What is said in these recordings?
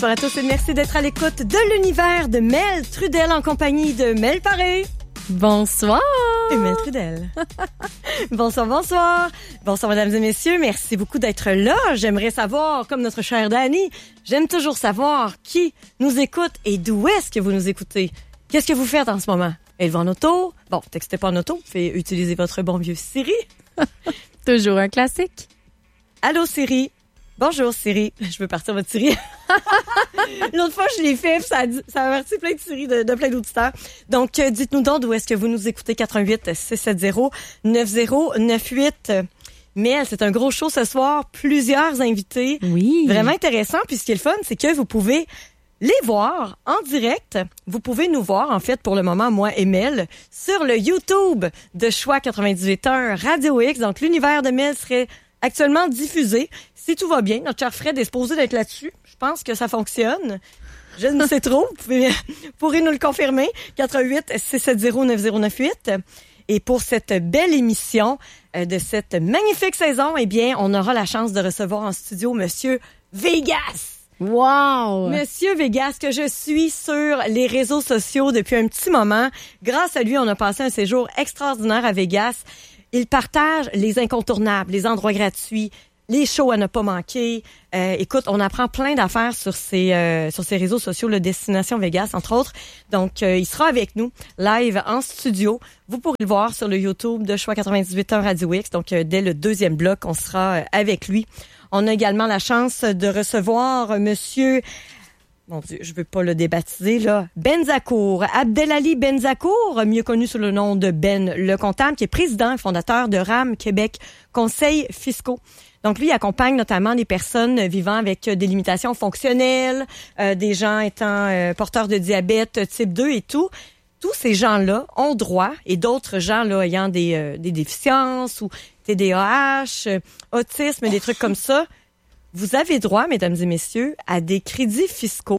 Bonsoir à tous et merci d'être à l'écoute de l'univers de Mel Trudel en compagnie de Mel Paré. Bonsoir. Et Mel Trudel. Bonsoir, bonsoir. Bonsoir, mesdames et messieurs. Merci beaucoup d'être là. J'aimerais savoir, comme notre chère Dani, j'aime toujours savoir qui nous écoute et d'où est-ce que vous nous écoutez. Qu'est-ce que vous faites en ce moment? Êtes-vous en auto? Bon, textez pas en auto. Vous pouvez utiliser votre bon vieux Siri. Toujours un classique. Allô, Siri. Bonjour, Siri. Je veux partir votre Siri. L'autre fois, je l'ai fait, ça a parti plein de Siri de plein d'auditeurs. Donc, dites-nous donc d'où est-ce que vous nous écoutez. 88-670-9098. Mais c'est un gros show ce soir. Plusieurs invités. Oui. Vraiment intéressant. Puis ce qui est le fun, c'est que vous pouvez les voir en direct. Vous pouvez nous voir, en fait, pour le moment, moi et Mel, sur le YouTube de Choix 98.1 Radio X. Donc, l'univers de Mel serait actuellement diffusé. Si tout va bien, notre cher Fred est supposé d'être là-dessus. Je pense que ça fonctionne. Je ne sais trop. Vous pourrez nous le confirmer. 88-670-9098. Et pour cette belle émission de cette magnifique saison, eh bien, on aura la chance de recevoir en studio Monsieur Vegas. Wow! Monsieur Vegas, que je suis sur les réseaux sociaux depuis un petit moment. Grâce à lui, on a passé un séjour extraordinaire à Vegas. Il partage les incontournables, les endroits gratuits, les shows à ne pas manquer. Écoute, on apprend plein d'affaires sur ses réseaux sociaux, le Destination Vegas, entre autres. Donc, il sera avec nous, live en studio. Vous pourrez le voir sur le YouTube de Choix 98.1 Radio X. Donc, dès le deuxième bloc, on sera avec lui. On a également la chance de recevoir Monsieur... Mon Dieu, je veux pas le débaptiser, là. Benzakour, Abdelali Benzakour, mieux connu sous le nom de Ben le Comptable, qui est président et fondateur de RAM Québec Conseils fiscaux. Donc, lui, il accompagne notamment des personnes vivant avec des limitations fonctionnelles, des gens étant porteurs de diabète type 2 et tout. Tous ces gens-là ont droit, et d'autres gens là ayant des déficiences ou TDAH, autisme, des trucs comme ça, vous avez droit, mesdames et messieurs, à des crédits fiscaux.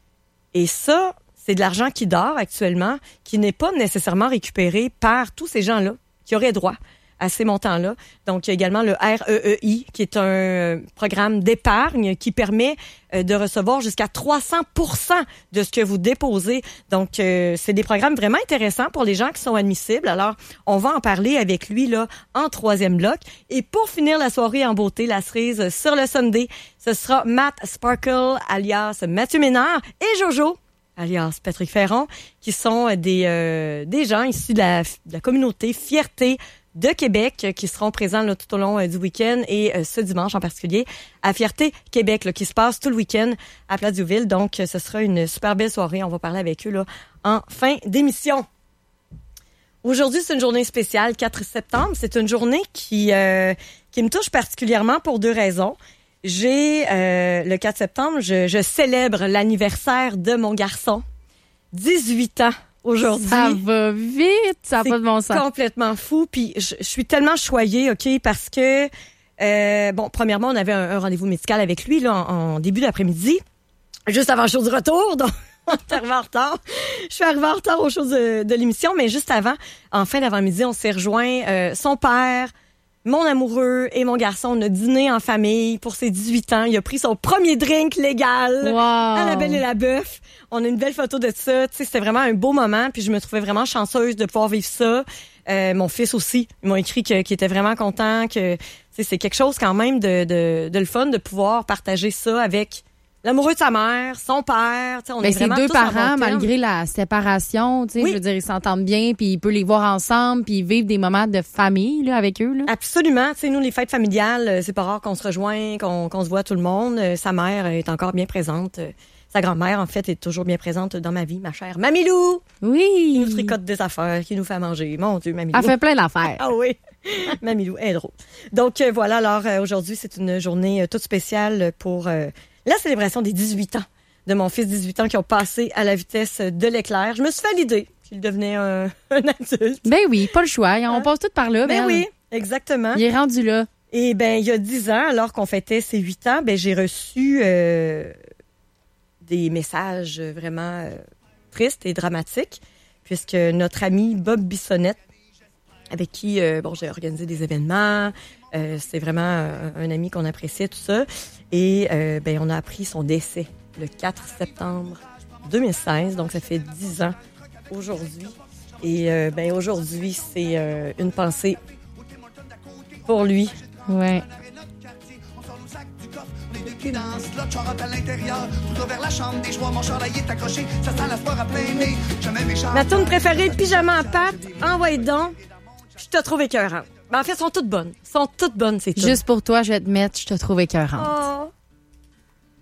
Et ça, c'est de l'argent qui dort actuellement, qui n'est pas nécessairement récupéré par tous ces gens-là qui auraient droit à ces montants-là. Donc, il y a également le REEI, qui est un programme d'épargne qui permet de recevoir jusqu'à 300% de ce que vous déposez. Donc, c'est des programmes vraiment intéressants pour les gens qui sont admissibles. Alors, on va en parler avec lui là en troisième bloc. Et pour finir la soirée en beauté, la cerise sur le Sunday, ce sera Matt Sparkle, alias Mathieu Ménard, et Jojo, alias Patrick Ferron, qui sont des gens issus de la communauté Fierté de Québec qui seront présents là, tout au long du week-end et ce dimanche en particulier à Fierté Québec là, qui se passe tout le week-end à Place-du-Ville. Donc, ce sera une super belle soirée. On va parler avec eux là en fin d'émission. Aujourd'hui, c'est une journée spéciale, 4 septembre. C'est une journée qui me touche particulièrement pour deux raisons. J'ai, le 4 septembre, je célèbre l'anniversaire de mon garçon. 18 ans. Aujourd'hui. Ça va vite, ça n'a pas de bon sens. C'est complètement fou. Puis je suis tellement choyée, OK, parce que, premièrement, on avait un rendez-vous médical avec lui là en début d'après-midi, juste avant le show du retour. Donc, on est arrivé en retard. Je suis arrivée en retard au show de l'émission, mais juste avant, en fin d'avant-midi, on s'est rejoint son père, mon amoureux et mon garçon. On a dîné en famille pour ses 18 ans. Il a pris son premier drink légal à la Belle et la Bœuf. On a une belle photo de ça. Tu sais, c'était vraiment un beau moment. Puis je me trouvais vraiment chanceuse de pouvoir vivre ça. Mon fils aussi, ils m'ont écrit qu'il était vraiment content. Que c'est quelque chose quand même de le fun de pouvoir partager ça avec l'amoureux de sa mère, son père. On est ses vraiment deux tous parents, malgré la séparation, tu sais, oui. Je veux dire, ils s'entendent bien, puis il peut les voir ensemble, puis vivre des moments de famille là, avec eux. Là. Absolument. Tu sais, nous, les fêtes familiales, c'est pas rare qu'on se rejoigne, qu'on se voit tout le monde. Sa mère est encore bien présente. Sa grand-mère, en fait, est toujours bien présente dans ma vie, ma chère Mamilou. Oui. Qui nous tricote des affaires, qui nous fait manger. Mon Dieu, Mamilou. Elle fait plein d'affaires. Ah oui. Mamilou, elle est drôle. Donc, voilà. Alors, aujourd'hui, c'est une journée toute spéciale pour la célébration des 18 ans de mon fils, 18 ans, qui ont passé à la vitesse de l'éclair. Je me suis fait l'idée qu'il devenait un adulte. Ben oui, pas le choix. On passe tout par là. Ben oui, exactement. Il est rendu là. Et ben il y a 10 ans, alors qu'on fêtait ses 8 ans, ben j'ai reçu des messages vraiment tristes et dramatiques, puisque notre ami Bob Bissonnette, avec qui j'ai organisé des événements, c'est vraiment un ami qu'on appréciait, tout ça, et on a appris son décès le 4 septembre 2016, donc ça fait 10 ans aujourd'hui. Et aujourd'hui, c'est une pensée pour lui. Ouais. Ma tourne préférée, Pyjama à pâte, envoie donc. Je te trouve écœurante. Ben, en fait, elles sont toutes bonnes. Elles sont toutes bonnes, ces tunes. Juste pour toi, je vais te mettre, je te trouve écœurante. Oh.